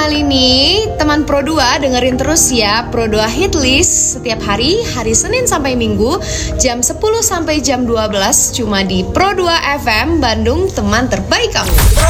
kali ini, teman Pro 2 dengerin terus ya Pro 2 Hit List setiap hari Senin sampai Minggu, jam 10 sampai jam 12, cuma di Pro 2 FM Bandung, teman terbaik kamu.